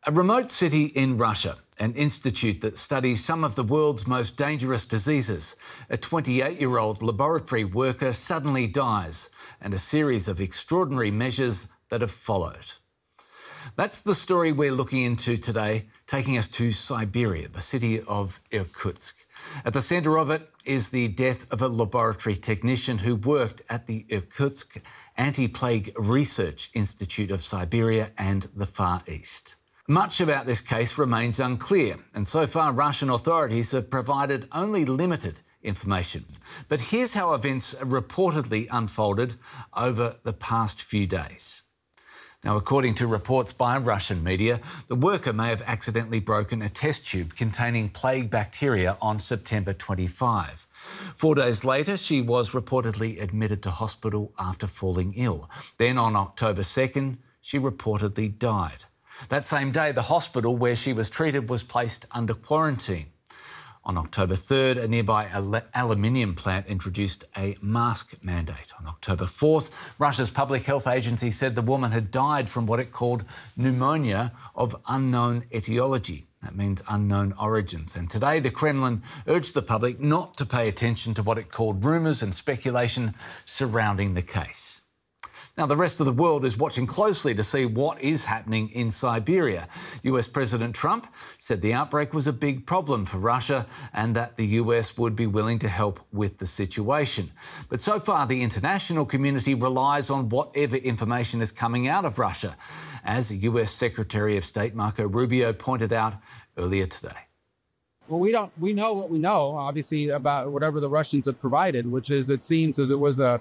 A remote city in Russia, an institute that studies some of the world's most dangerous diseases. A 28-year-old laboratory worker suddenly dies, and a series of extraordinary measures that have followed. That's the story we're looking into today, taking us to Siberia, the city of Irkutsk. At the centre of it is the death of a laboratory technician who worked at the Irkutsk Anti-Plague Research Institute of Siberia and the Far East. Much about this case remains unclear, and so far Russian authorities have provided only limited information. But here's how events reportedly unfolded over the past few days. Now, according to reports by Russian media, the worker may have accidentally broken a test tube containing plague bacteria on September 25. 4 days later, she was reportedly admitted to hospital after falling ill. Then on October 2nd, she reportedly died. That same day, the hospital where she was treated was placed under quarantine. On October 3rd, a nearby aluminium plant introduced a mask mandate. On October 4th, Russia's public health agency said the woman had died from what it called pneumonia of unknown etiology. That means unknown origins. And today, the Kremlin urged the public not to pay attention to what it called rumours and speculation surrounding the case. Now, the rest of the world is watching closely to see what is happening in Siberia. US President Trump said the outbreak was a big problem for Russia and that the US would be willing to help with the situation. But so far, the international community relies on whatever information is coming out of Russia, as US Secretary of State Marco Rubio pointed out earlier today. Well, we know what we know, obviously, about whatever the Russians have provided, which is it seems that there was a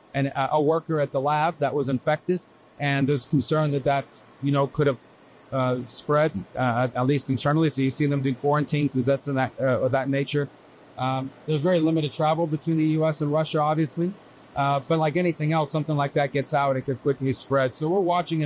worker at the lab that was infected, and there's concern that could have spread, at least internally. So you see them do quarantines, that's of that nature. There's very limited travel between the U.S. and Russia, obviously. But like anything else, something like that gets out, it could quickly spread. So we're watching